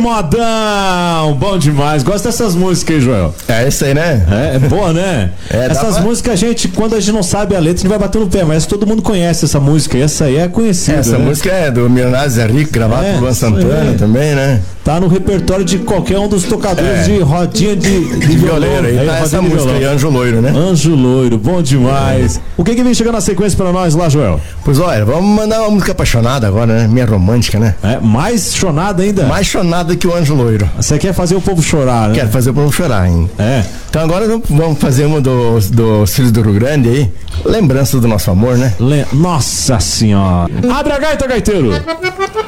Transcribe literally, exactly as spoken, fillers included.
modão! Bom demais. Gosto dessas músicas aí, Joel. É isso aí, né? É, é boa, né? É, essas pra... músicas, a gente, quando a gente não sabe a letra, a gente vai bater no pé, mas todo mundo conhece essa música. E essa aí é conhecida. Essa né? música é do Milionário Zé Rico, gravado É, por Luan isso Santana aí. também, né? Tá no repertório de qualquer um dos tocadores É. de rodinha de, de, De violão. violeiro aí, É, tá rodinha essa de música violão. aí, Anjo Loiro, né? Anjo Loiro, bom demais. O que que vem chegando na sequência pra nós lá, Joel? Pois olha, vamos mandar uma música apaixonada agora, né? Minha romântica, né? É, mais chonada ainda? Mais chonada que o Anjo Loiro. Você quer fazer o povo chorar, né? Quero fazer o povo chorar, hein? É. Então agora vamos fazer uma dos, dos Filhos do Rio Grande aí. Lembrança do nosso amor, né? Le... Nossa senhora. Abre a gaita, gaiteiro.